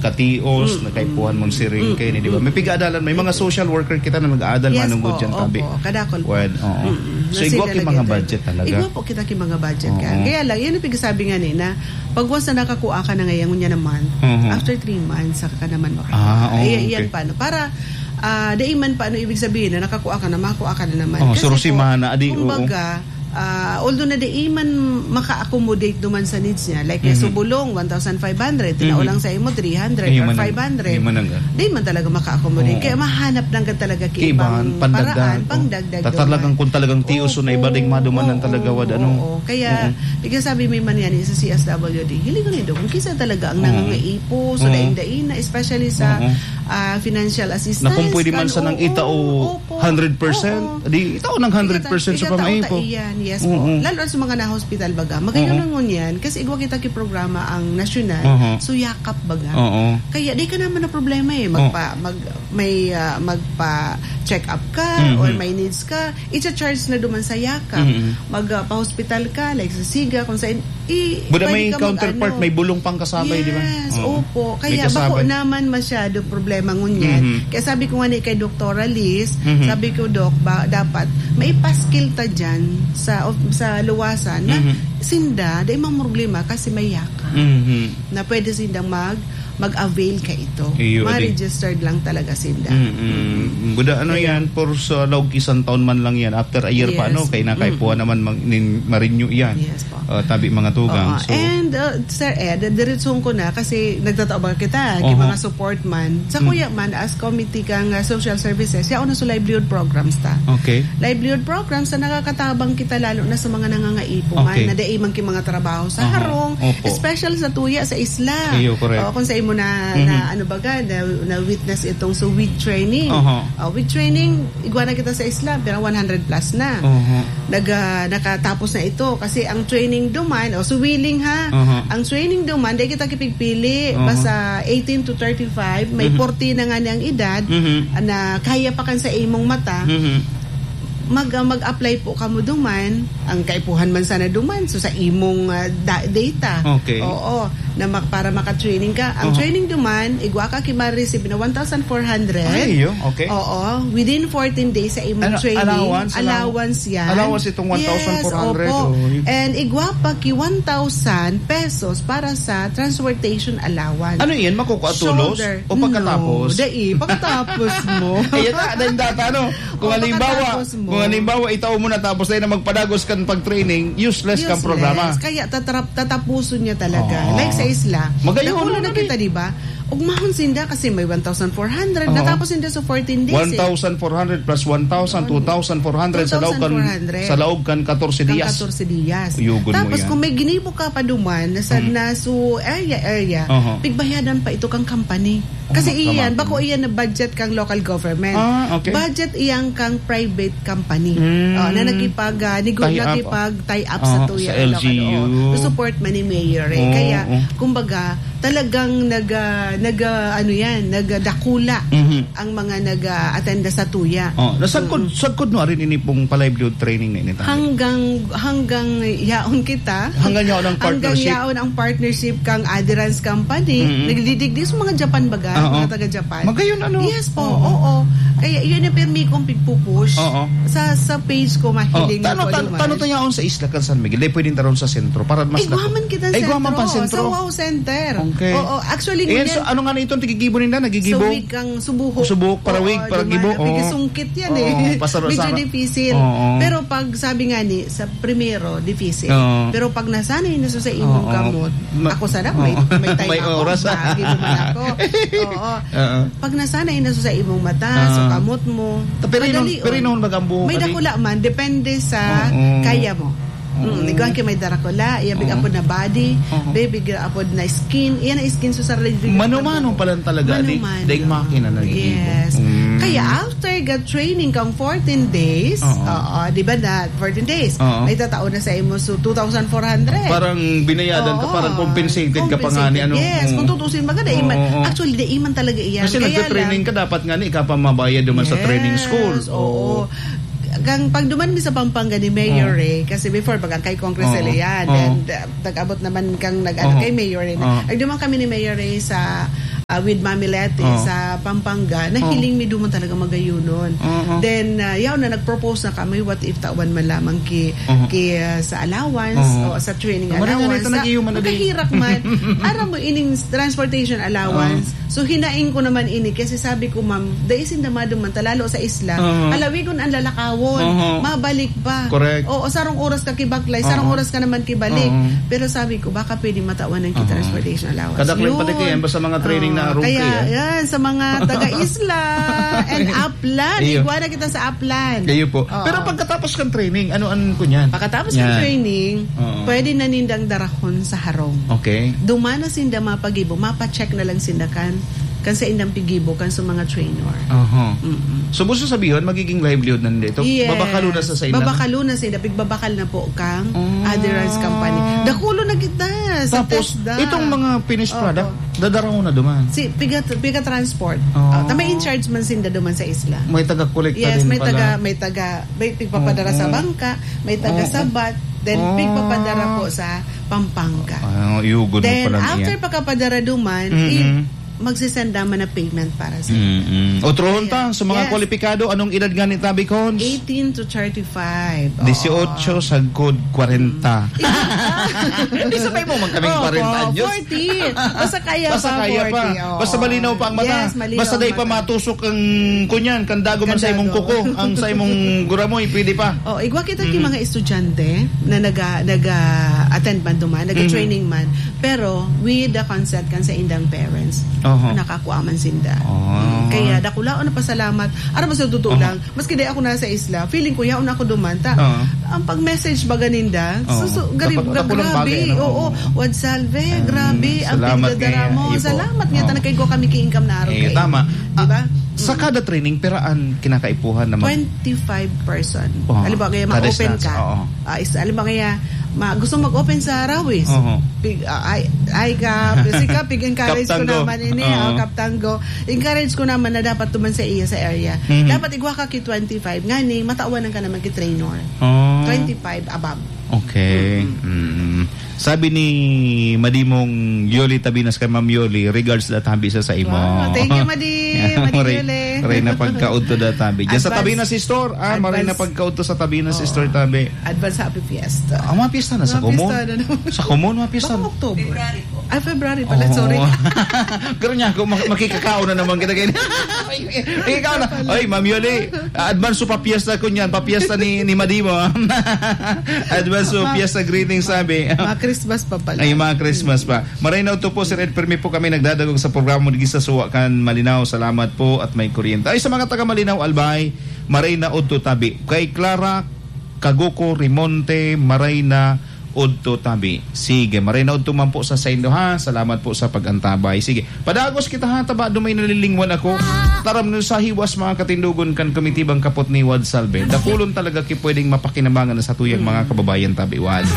katios, nakaipuhan mong siring kay ni, di ba? May pigaadalan, may mga social worker kita na nag-aadal manunggod dyan tabi. Kadakol po. So, igwa ki mga budget talaga. Igwa po kita ki mga budget ka. Kaya lang, yan ang pigsabi nga ni na, pag once na nakakuha ka na ngayon niya naman, after 3 months, saka ka naman makakuha. Yan pa, no? Para, daiman pa, ano ibig sabihin na nakakuha ka na, makakuha ka na naman. Kasi kumbaga, although na daiman maka-accommodate duman sa needs niya, like subulong 1,500, tinaulang sa imo 300 or 500, di man talaga maka-accommodate. Kaya mahanap lang ka talaga ibang paraan, pangdagdag duman. Talagang kung talagang tiuso na iba ding maduman talaga wad ano. Kaya bigla sabi may man yan sa CSWD, hili ko nido kung kisa talaga ang nangangaipo, so daing-daing na especially sa financial assistance. Na kung pwede man sa nang itao 100%, di itao ng 100% sa pamaipo. Yes po. Lalo sa mga na-hospital baga. Magayon lang yan. Kasi igwa kita ki-programa ang nasyonal. So yakap baga. Kaya di ka naman na problema eh. Magpa-check up ka or may needs ka. It's-a-charge na duman sa yakap. Magpa-hospital ka like sa siga kung saan. Buda may counterpart, may bulong pang kasabay, di ba? Yes, opo. Kaya bako naman masyado problema ngunyan. Kaya sabi ko nga ni kay Dr. Liz, sabi ko, Doc, dapat may paskil ta dyan sa luwasan na sinda, dahil mga problema kasi may yaka. Na pwede sindang mag-avail ka ito. Ma-registered lang talaga sinda. Buda ano yan, for sa log isang taon man lang yan. After a year pa, ano, kay nakaipuha naman ma-renew yan. Yes po. Tabi mga tugang. And, Sir Ed, diretsong ko na kasi nagtataobag kita, mga support man. Sa kuya man, as committee kang social services, yaon na sa livelihood programs ta. Okay. Livelihood programs na nakakatabang kita lalo na sa mga nangangaipo man, na daimang ki mga trabaho sa harong, especially sa tuya, sa isla. Kung sa mo na ano baga na witness itong so week training. Week training igwa na kita sa Islam pero 100 plus na. Nakatapos na ito kasi ang training duman suwiling ha. Ang training duman dahil kita kipigpili basta 18 to 35 may 40 na nga niyang edad na kaya pa kan sa imong mata. Mag-apply po kamo duman ang kaipuhan man sana duman so sa imong data. Oo na para maka-training ka. Ang training duman igwa ka ma-receive na 1,400. Oo, within 14 days sa imong training. Allowance yan. Allowance itong 1,400. Yes, and igwa pa ki 1,000 pesos para sa transportation allowance. Ano yan? Makukuatulos? O pagkatapos? Pagkatapos mo. Ayan data ano? Kung halimbawa itaw mo na tapos na magpadagos kan pag-training, useless kang programa. Kaya tatapuson niya talaga. Like sa isla. Nakulo na kita, di ba? Ugmahon sinda kasi may 1,400. Natapos sinda sa 14 days. 1,400 plus 1,000, 2,400 sa laog kan 14 dias. 14 dias. Tapos kung may ginibo ka pa duman sa naso area, pigbayadan pa ito kang company. Kasi iyan, bako iyan na budget kang local government. Budget iyang kang private company. Na nakipag-tie up sa tuya. Sa LGU. To support man ni Mayor. Kaya, kumbaga, talagang nagdakula ang mga nag-attenda sa tuya. Sagkod no rin ini pong pa-livelihood training na inita. Hanggang yaon kita. Hanggang yaon ang partnership kang adherence company. Nagdidigdi sa mga Japan baga, mga taga-Japan. Magayon ano? Yes po, oo. Kaya yun yung permi kong pigpupush sa page ko mahiling ko. Tanong tayo yaon sa isla kan San Miguel. Pwedeng taron sa sentro para mas Igwaman kita sentro. Sa Wow Center. Okay. Oo, actually so ano nga na itong tigigibo nila? Nagigibo? So week kang subuhok. Subuk para week, para gibo. Pigisungkit yan medyo difficile. Pero pag sabi nga ni, sa primero, difficile. Pero pag nasanay na sa imong kamot, ako sana, may time ako. Oras. Ako. Pag nasanay na sa imong mata, sa kamot mo, pero noon bagambo. May dakula man, depende sa kaya mo. Iguan kay may darakula, big apod na body, big apod na skin, iyan na skin so sa mano pala talaga ding makina na yes. Kaya after training kang 14 days, di ba na 14 days, may tatao na sa imo so 2,400. Parang binayadan ka, parang compensated ka pa nga ni ano. Yes, kung tutusin maganda, actually di iman talaga iyan. Kasi nagte-training ka dapat nga ni ka pa mabayad duman sa training school. Pag duman mi sa Pampanga ni Mayor kasi before pag kay Congress yan and nag-abot naman kang kay Mayor Ang duman kami ni Mayor sa with Mami Leti sa Pampanga, nahiling mi duman talaga magayunon. Then, yaw na nag-propose na kami, what if tawan man lamang sa allowance o sa training allowance. Makahirak man. Aram mo ining transportation allowance. So, hinaing ko naman ini kasi sabi ko, ma'am, daisin damado man talalo sa isla. Alawigon ang lalakawon. Mabalik pa. Correct. O sarong oras ka kibaklay, sarong oras ka naman kibalik. Pero sabi ko, baka pwede matawan ng transportation allowance. Kadakling pati kayo sa mga training na rookie. Kaya, yan, sa mga taga-isla and Upland. Iguana kita sa Upland. Kayo po. Pero pagkatapos kang training, ano-ano ko niyan? Pagkatapos ng training, pwede na nindang darahon sa harong. Okay. Dumana sinda mapagibo, mapacheck na lang sinda kan sa indang pigibo kan sa mga trainer. So, gusto sabihin, magiging livelihood na nito? Yes. Babakalo na sa inyo? Babakalo na sila. Pigbabakal na po kang adherence company. Dakulo na kita. Tapos, itong mga finished product, dadaraw na duman? Piga transport. May in charge man sinda duman sa isla. May taga-kolekta din pala? May pigpapadara sa bangka, may taga-sabat, then pigpapadara po sa Pampanga. Then, after pagkapadara duman, magsisenda man na payment para sa Otrohon ta, sa mga kwalipikado, anong edad nga ni Tabi Cons? 18 to 35. 18 sagkod 40. Hindi sabay mo magkaming 40 anyos. 40. Basta kaya pa. Basta malinaw pa ang mata. Basta day pa matusok ang kunyan, kandago man sa imong kuko, ang sa imong guramoy, pwede pa. Igwa kita ki mga estudyante na nag-attend man duman, nag-training man, pero with the consent kan sa indang parents. Nakakuha man sinda. Kaya dakulaon na pasalamat. Ara ba sa totoo lang, maski di ako nasa isla, feeling ko yaon ako dumanta. Ang pag-message ba ganinda, grabe. Wad salve, grabe. Ang pagdadara mo. Salamat nga tanang kayo kami ki-income na araw kayo. Tama. Diba? Sa kada training, peraan kinakaipuhan naman? 25 person. Alam ba kaya ma-open ka? Alam ba kaya gusto mag-open sa Rawis? Encourage ko naman ini. Kaptango. Encourage ko naman na dapat tuman sa iya sa area. Dapat igwa ka ki 25. Ngani, matawanan ka naman ki trainer. 25 above. Okay. Sabi ni Madimong Yoli Tabinas kay Ma'am Yoli, regards da tabi sa imo. Thank you, Madi Yoli. Maray na pagkaudto da tabi. Diyan sa Tabinas store, maray na pagkaudto sa Tabinas store tabi. Advance happy fiesta. Mga fiesta na sa Kumon. Sa Kumon, mga fiesta. October. February pala, sorry. Pero niya, kung makikakao na naman kita kayo. Ikaw na. Ay, Ma'am Yoli, advance pa fiesta ko niyan. Pa-fiesta ni Madimo. Advance fiesta greeting sabi. Christmas pa pala. Ay, mga Christmas pa. Maray na ito po, Sir Ed, permi po kami nagdadagog sa programa mo sa Suwa kan Malinaw. Salamat po at may kuryente. Ay, sa mga taga Malinaw, Albay, maray na ito tabi. Kay Clara, Kaguko, Rimonte, maray na ito tabi. Sige, maray na ito man po sa Saindo ha. Salamat po sa pag-antabay. Sige, padagos kita ha, taba, dumay nalilingwan ako. Taram nun sa hiwas mga katindugon kan komitibang kapot ni Wad Salve. Dakulon talaga ki pwedeng mapakinabangan na sa tuyang mga kababayan tabi, Wad.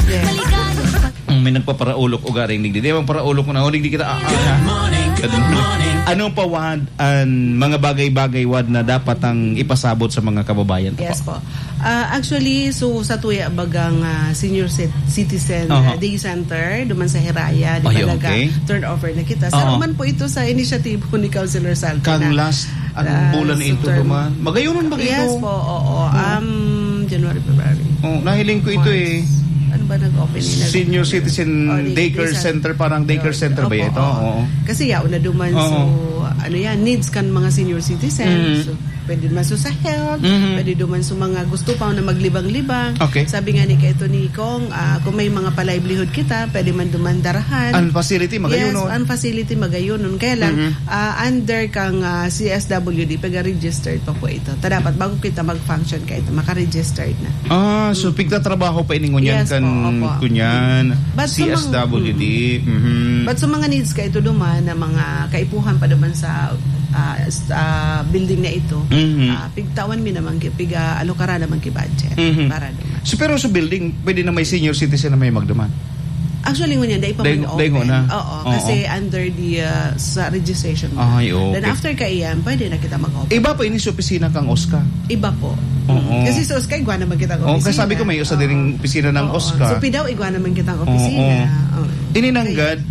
May nagpaparaulok o garing digdi. Di bang paraulok mo na o digdi kita. Anong pa, Wad, ang mga bagay-bagay, Wad, na dapat ang ipasabot sa mga kababayan? Yes po. Actually, so sa tuya bagang senior citizen day center, duman sa Hiraya, di ba turnover na kita. Sa man po ito sa inisyatibo ni Councilor Salve. Kang last, ang bulan ito duman. Magayonon ba ito? Yes po, January, February. Nahiling ko ito Ano ba nag-open nila? Senior Citizen Daycare Center, parang daycare center ba ito? Kasi yaw na duman, so needs kan mga senior citizens. So, pwede duman sa health, pwede duman sa mga gusto pa na maglibang-libang. Sabi nga ni kaito ni Kong, kung may mga pa-livelihood kita, pwede man duman darahan. Ang facility magayunon. Yes, ang facility magayunon. Kaya lang, under kang CSWD, pag-registered pa po ito. Dapat bago kita mag-function ka ito, maka-registered na. So pigtatrabaho pa iningon yan kan kunyan, CSWD. But sa mga needs ka ito duman, na mga kaipuhan pa duman sa building na ito, pigtawan mi naman alokara naman ki budget para duman. So pero sa building pwede na may senior citizen na may magduman? Actually ngunyan dai pa man open. Kasi under the sa registration. Then after kaiyan pwede na kita mag-open. Iba pa ini sa opisina kang OSCA? Iba po. Kasi sa OSCA igwa naman kita opisina. Kasi sabi ko may usa diring opisina ng OSCA. So pidaw igwa naman kita opisina. Ininanggad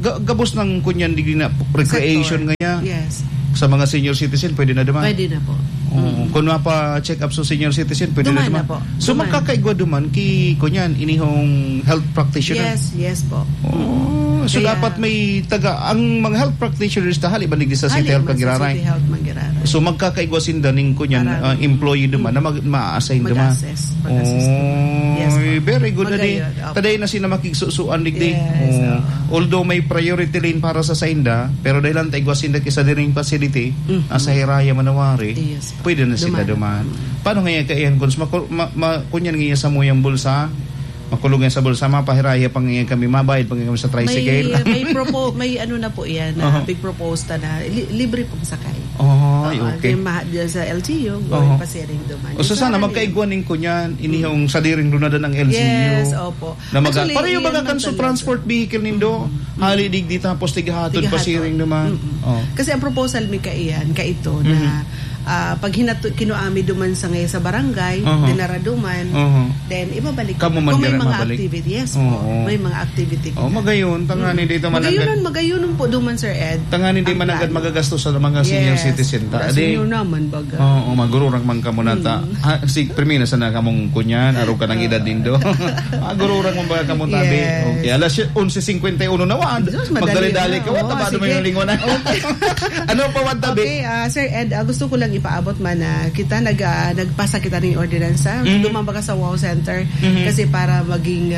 gabos ng kunyan digdi na recreation nga. Yes. Sa mga senior citizen, pwede na duman? Pwede na po. Kung mapa-check up sa senior citizen, pwede duman na duman? Na po. So, magkakaigwa duman kunyan, inihong health practitioner? Yes po. So, dapat may ang mga health practitioners tahali ba sa City Health Magiraray? So, magkakaigwa sindaning kunyan employee duman na ma-assign duman? Mag-assess. Yes, very good. Taday na sila makigsusuan digdi. Although may priority lane para sa Sainda, pero dahil lang taigwa sinda kisa diring facility, sa Hiraya Manawari, pwede na sila duman. Paano ngayon kaiyan kung kunyan ngayon sa muyang bulsa, makulungan sa bulsa, mapahiraya pang ngayon kami, mabayad pang kami sa tricycle. May ano na po yan, big proposal na libre pong sakay. Okay. Sa LGU, going pa siring duman. So sana magkaigwaning kunyan, inihong sadiring lunadan ng LGU. Yes, opo. Para yung mga kanso transport vehicle nindo, halidig di tapos tigahatod pa siring duman. Kasi ang proposal mi kaiyan, kaito na pag kinuami duman sa ngayon sa barangay, dinara duman, then ibabalik kung may mga activity. Yes po, may mga activity. Magayon, tangani dito managad. Magayon po duman, Sir Ed. Tangani di managad magagastos sa mga senior citizen. Senior naman baga. Magururang man ka muna ta. Si primina sana kamong kunyan, araw ka ng edad nindo. Magururang man baga kamong tabi. Okay, alas 11:51 na wad. Magdali-dali ka, wad ba mo yung lingon na. Ano pa wad tabi? Okay, Sir Ed, gusto ko lang ipaabot man na kita nagpasa kita ng ordinansa dumambaga sa WOW Center kasi para maging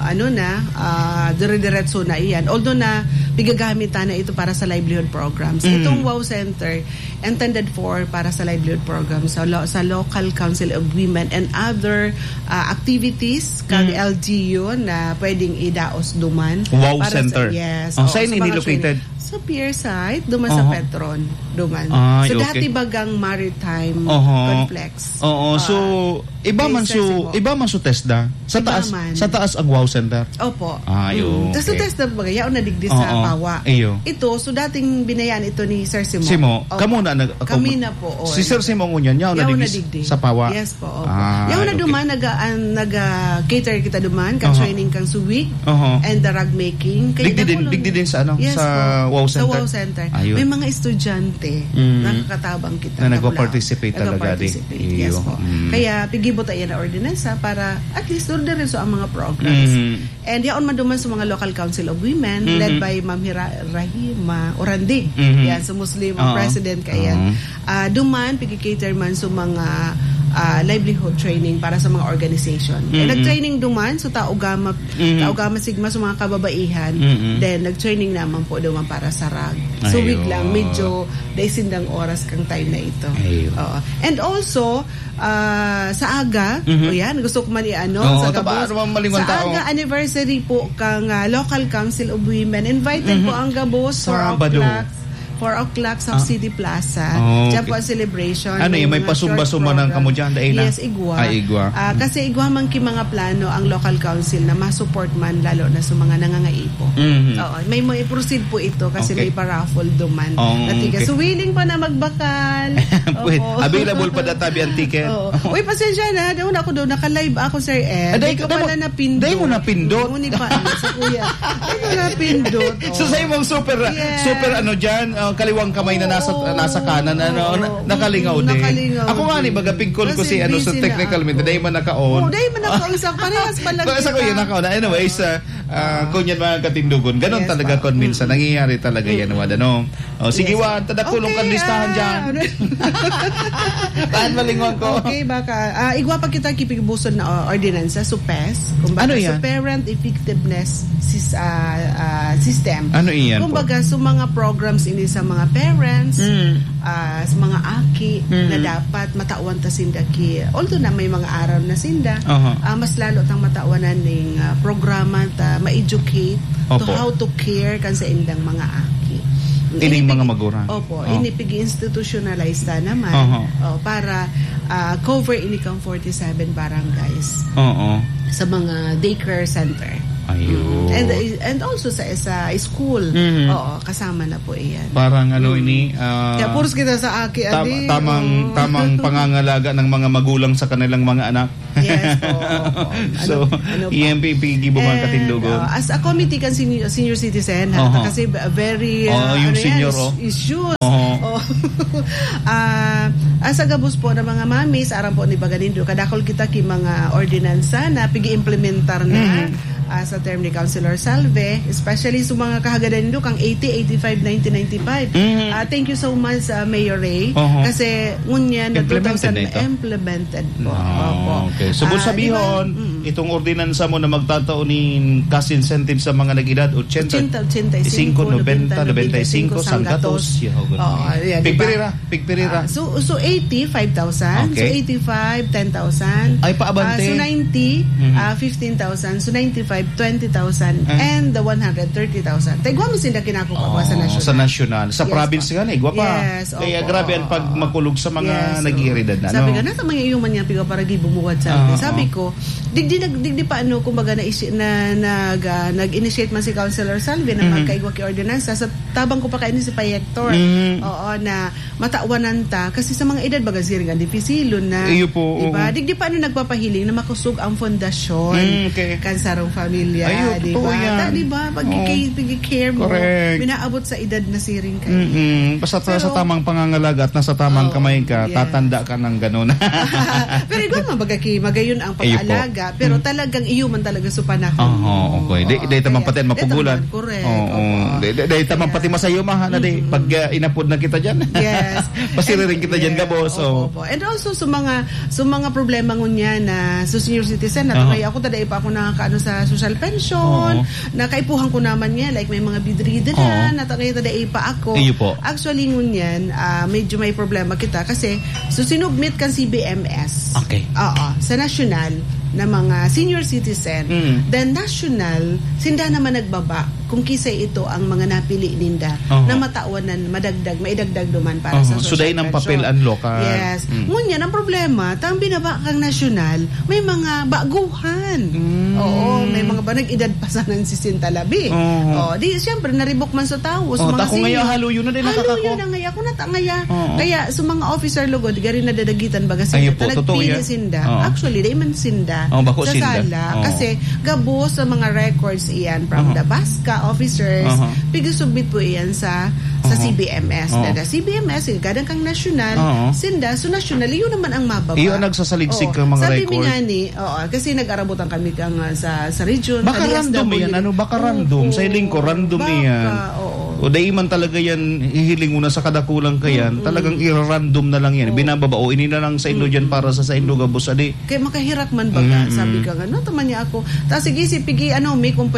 dire-diretso na iyan, although na bigagamit na ito para sa livelihood programs. Itong WOW Center intended for para sa livelihood programs sa Local Council of Women and other activities kang LGU na pwedeng idaos duman. WOW Center? Yes. Saan ini located? Sa pier site, duman sa Petron, duman. So dati bagang maritime complex. So iba man so TESDA. Sa taas ang WOW Center. Opo. Okay. Tapos TESDA bagay yaon na digdi sa Pawa. Ito so dating binayaan ito ni Sir Simo. Kamo na kami na po. Si Sir Simo ngunyan yaon na digdi sa Pawa. Yes po. Yaon na duman nag-cater kita duman kang training kang suwig and the rug making. Digdi din sa sa WOW Center. Sa WOW Center. May mga estudyante nakakatabang kita na nagpa-participate talaga di. Yes po. Kaya pigibot ayan na ordinansa para at least doon rin so ang mga programs. And yaon man duman sa mga Local Council of Women led by Ma'am Rahima Orandig. Yan sa Muslim president kayan. Duman pigi-cater man sa mga livelihood training para sa mga organization. Nag-training duman so Tao Gamma Sigma sa mga kababaihan. Then nag-training naman po duman para sa RAG. So week lang medyo daisindang oras kang time na ito. And also sa AGA, yan gusto ko man sa Gabos. Sa AGA anniversary po kang Local Council of Women. Invited po ang Gabos 4 o'clock sa City Plaza. Diyan po ang celebration. May pasumba-sumba ng kamo dyan? Yes, igwa. Igwa. Kasi igwa man ki mga plano ang local council na ma-support man lalo na sa mga nangangaipo. May proceed po ito kasi may paraffle duman. So willing pa na magbakal. Available pa databi ang ticket. Uy, pasensya na. Doon ako naka-live ako, Sir Ed. Di ka pala napindot. Di mo napindot? Muni pa, sa kuya. Di mo napindot. So sa'yo mong super dyan, kaliwang kamay na nasa kanan nakalingaw din. Ako nga ni baga pigkol ko si sa technical meet dahil man naka-on. Dahil man naka-on sa parehas pala kita. Sa kuya naka-on. Anyways, kunyan mga katindugon. Ganon talaga minsan nangyayari talaga yan wad sige wad tadakulong kan listahan dyan. Taan malingwan ko. Okay baka igwa pa kita kipigbuson na ordinansa PES. Ano yan? So Parent Effectiveness System. Ano iyan po? Kumbaga so mga programs ini sa mga parents, sa mga aki na dapat matawan ta sinda ki. Although na may mga araw na sinda, mas lalo tang matawanan ning programa ta ma-educate to how to care kan sa indang mga aki. Ining mga magurang. Ini pigi-institutionalize ta naman para cover ini kang 47 barangays. Sa mga daycare center. Ayun. And also sa school. Oo, kasama na po iyan. Parang ini kaya puros kita sa aki adi. Tamang pangangalaga ng mga magulang sa kanilang mga anak. Yes po. So, EMP gibo man katindugon. As a committee kan senior citizen kasi very yung senior issues. As a gabos po ng mga mamis aram po ni Baganindo kadakol kita ki mga ordinansa na pigi-implementar na sa term ni Councilor Salve, especially sa mga kahagadan nito kang 80, 85, 1995. Thank you so much Mayor Ray kasi ngunya na 2000 implemented po. Okay. So sabihon itong ordinansa mo na magtataunin cash incentive sa mga nag-edad 80, 85, 90, 95 sanggatos. Pigpirira. So 80, 5,000. So 85, 10,000. Ay paabante. So 90, 15,000. So 95, 20,000 and the 130,000. Taigwa mo sila kinakuha sa national. Sa national. Sa province nga igwa pa. Yes, kaya grabe ang pagmakulog sa mga nag-iiridad na. Sabi ka na sa mga iyuman niya piga para gibumuwad sa sabi ko, digdi pa kumbaga nag-initiate man si Councilor Salve na magkaigwa ki ordinansa sa tabang ko pa kaini si Payector. Na matawanan ta kasi sa mga edad baga siring ang dipisilon na. Diba? Digdi pa nagpapahiling na makusog ang fondasyon kansarong familia, diba? Pag-care mo, binaabot sa edad na siring kayo. Basta sa tamang pangangalaga at nasa tamang kamay ka, tatanda ka ng gano'n. Pero ikaw magayon ang pag-aalaga, pero talagang iyo man talaga sa panahon. Okay. Dahil tamang pati mapubulan. Dahil tamang pati masayo na pag inapod na kita dyan. Yes. Pasiririn kita dyan, gabos. And also, sa mga problema ngunya na sa senior citizen, kaya ako taday pa ako nakakaano sa social pension, nakaipuhan ko naman niya, like may mga bidrida na, kaya taday pa ako. Actually ngunyan, medyo may problema kita kasi sinubmit kan CBMS. Okay. Sa national na mga senior citizen, then national, sinda naman nagbaba kung kisay ito ang mga napili ninda na matawanan, maidagdag duman para sa social pension. So dahil ng papel ang local. Yes. Ngunyan, ang problema, tang binaba kang national, may mga baguhan. May mga nag-edad pa sa ng 60 labi. Siyempre, naribok man sa tao. Sa mga kung ngayon, haluyo na din nakakako. Haluyo na ngaya. Kung natangaya. Kaya, sa mga officer lugod, gari na dadagitan baga sinda. Talagpili sinda. Actually, di man sinda. Sa sala. Kasi, gabo sa mga records iyan from the BASCA officers, pigisubmit po iyan sa CBMS. Dada CBMS, kadang kang national, sinda, so national, yun naman ang mababa. Iyon nagsasaligsig ng mga records. Sabi nga ni, kasi nag-arabutan kami sa region. Baka random yan, baka random. Sa iling ko, random yan. O dahil man talaga yan, hihiling mo na sa kadakulang kayan, talagang i-random na lang yan. Binababa, ini na lang sa Indo dyan para sa Indo gabos, adi. Kaya makahirak man baga, sabi ka nga, taman niya ako. Tapos sige, pigi, may kung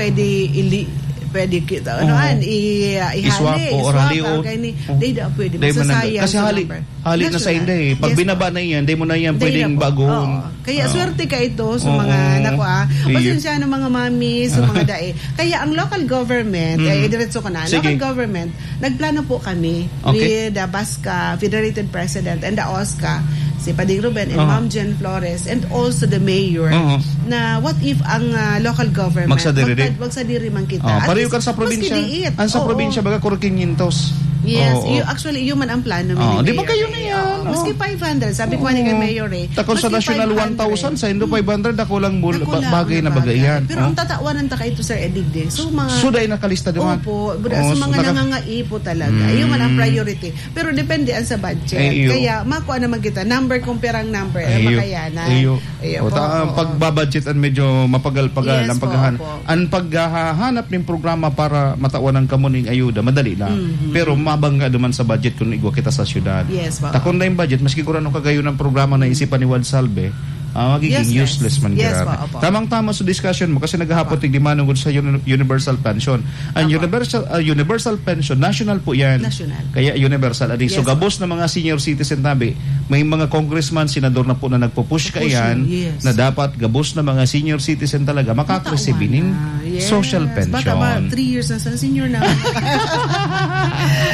pwede kita iswap o radio pwede masasayang kasi hali na sa inday pag binaba na yan di mo na yan pwedeng bagoon kaya swerte ka ito sa mga pasensya ng mga mami sa mga dae kaya ang local government diretso ka na local government nagplano po kami with the BASCA Federated President and the OSCA si Pading Ruben and Ma'am Jen Flores and also the mayor na what if ang local government magsadiri man kita pareho kan sa probinsya sa probinsya baga kuro 500 yes actually yun man ang plano di ba kayo na yan maski 500 sabi ko ni kay mayor takon sa national 1,000 sa Indo 500 ako lang bagay na bagay yan pero ang tatawanan ta kayo Sir Edigde so suday nakalista naman sa mga nangangaipo talaga yun man ang priority pero depende ang sa budget kaya makuha naman kita number kumpirang number makayanan pagbabudgetan medyo mapagal-pagal ang paghahanap ang paghahanap ng programa para matawan ng kamuning ayuda madali lang pero mabangga duman sa budget kung igwa kita sa syudad takon na yung budget maski kurano kagayon ng programa na isipan ni Wad Salve magiging useless man grabe. Tamang-tama sa discussion mo kasi naghahapot di manungod sa universal pension. Ang universal pension national po yan. Kaya universal so gabos na mga senior citizen tabi may mga congressman, senador na po na nagpo-push kayan na dapat gabos na mga senior citizen talaga makakreceive ng social pension. Baka ba 3 years na sa senior na.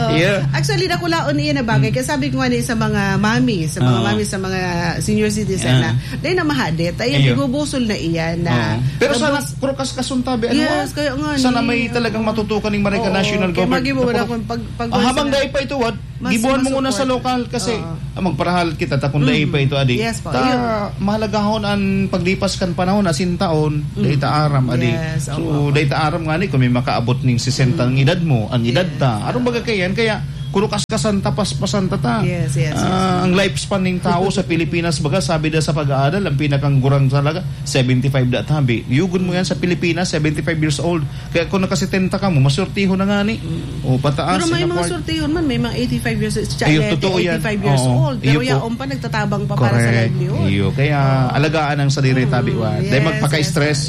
Actually, nakulaon iyan na bagay. Kasi sabi ko nga sa mga mami, sa mga senior citizen na, dahil na mahadit, ay bigubusol na iyan na. Pero sana, Krukas kasuntabi, kaya nga. Sana may talagang matutukan ng Marika National Government. Habang dahil pa ito, gibuhan mo muna sa lokal kasi magparahal kita ta kung dahil pa ito, adi. Mahalagahon ang paglipas kan panahon, asin taon, dahil aram, adi. So, dahil aram nga ni, kung may makaabot ng 60 ang edad mo, ang edad ta. Anong baga kayan? Kaya, kurukas kasanta pasanta ta. Ang lifespan ng tao sa Pilipinas baga sabi da sa pag-aaral ang pinakang gurang talaga 75 da tabi. Yugon mo yan sa Pilipinas 75 years old. Kaya kung naka-70 ka mo masurtiho na nga ni. O pataas. Pero may mga surtihon man may mga 85 years old. 85 years old. Pero yaon pa nagtatabang pa para sa livelihood. Kaya alagaan ang sarili tabi wa. Dahil magpaka-stress.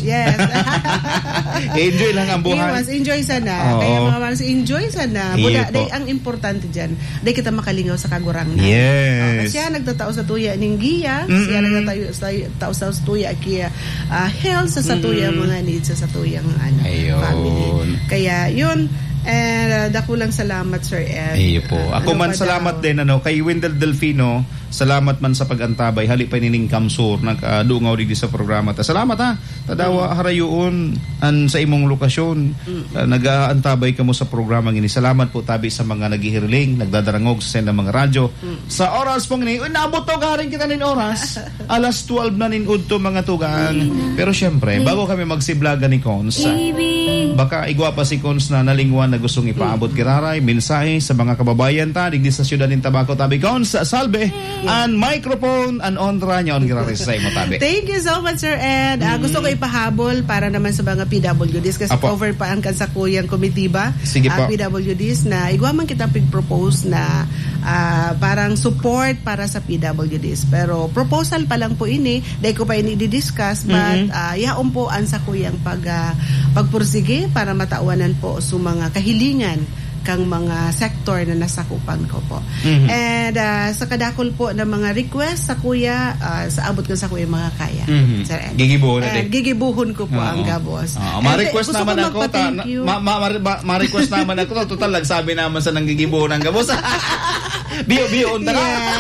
Enjoy lang ang buhay. Enjoy sana. Kaya mga mamas enjoy sana. Buda day ang important dyan, dahil kita makalingaw sa kagurang na. Siya nagtatao sa tuya ning giya, siya nagtatao sa tuya kaya health sa tuya mga needs sa tuyang family. Kaya yun, dakulang salamat Sir Ed. Ako man salamat din kay Wendell Delfino, salamat man sa pagantabay hali pa nining kamsur nagdungaw di sa programa ta. Salamat tadawa harayoon an sa imong lokasyon nagaantabay kamo sa programa ngini. Salamat po tabi sa mga nagihirling nagdadarangog sa mga radyo sa oras pong ni nabot to garing kita nin oras alas 12 na nin udto mga tugang. Pero syempre bago kami magsiblaga ni Cons baka igwa pa si Cons na nalingwan na gustong ipaabot kiraray mensahe sa mga kababayan ta digdi sa siyudad nin Tabaco tabi Cons salve and microphone and onra niya on kiraray sa imo tabi. Thank you so much Sir Ed. Gusto ko ipahabol para naman sa mga PWDs kasi cover pa ang kansakuyang komitiba PWDs na igwa man kita pig-propose na parang support para sa PWDs. Pero proposal pa lang po ini, dahil ko pa ini di-discuss but yaon po ang sakuyang pagpursige para matauanan po sa mga kahilingan kang mga sektor na nasakupan ko po. And sa kadakol po ng mga request sa kuya, sa abot ko sa kuya mga kaya. Sir Ed. Gigibuhon ko po ang gabos. Ma-request naman ako. Ma-request naman ako. Total, nagsabi naman sa nanggigibuhon ang gabos. Bio-bio on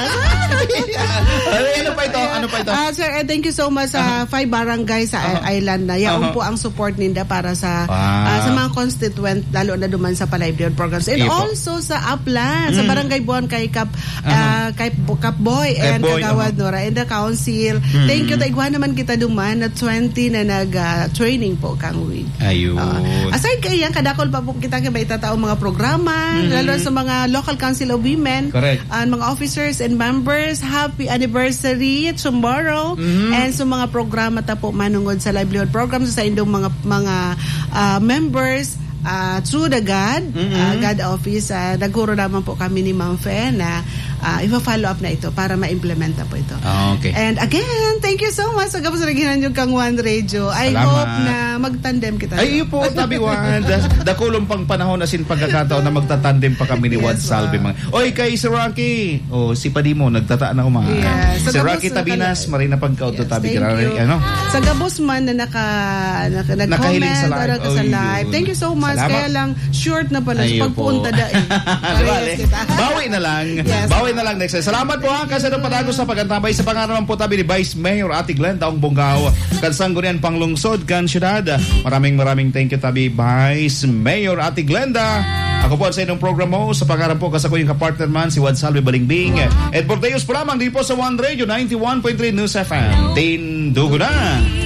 Ano pa ito? Sir Ed, thank you so much sa 5 barangays sa island na. Yaon po ang support ninda para sa mga constituent, lalo na duman sa palivelihood programs. And also sa Upland, sa barangay Buwan kay Kapboy and Kagawad Nora and the council. Thank you. Taigwa naman kita duman na 20 na nag-training po kang week. Aside kay yan, kadakol pa po kita kaya itatao mga programa, lalo sa mga local council of women, mga officers and members. Happy anniversary tomorrow. And sa mga programa ta po manungod sa livelihood programs sa indong mga members through the God office, naguro naman po kami ni Ma'am Fe na i-follow up na ito para ma-implementa po ito. And again, thank you so much sa gabos na naginan yung kang One Radio. I hope na magtandem kita. Ay, po, tabi Juan. Dakulong pang panahon na sin pagkakataon na magtatandem pa kami ni Juan Salve. Oy, kay si Rocky. Si Padimo, nagtata na umahan. Si Rocky Tabinas, marina pagkauto tabi. Sa gabos man na nag-comment sa live. Thank you so much. Kaya lang, short na pala. Pagpunta dahil. Bawi na lang next time. Salamat po kasi nung patagos sa pagantabay sa pangaraman po tabi ni Vice Mayor Ate Glenda ang Bonggao Kansanggunian Panglungsod kan syudad. Maraming thank you tabi Vice Mayor Ate Glenda. Ako po sa inyong program mo sa pangarap po kasako yung kapartner man si Wad Salve Balingbing. Ed Porteos po lamang di po sa One Radio 91.3 News FM. Tindugo na!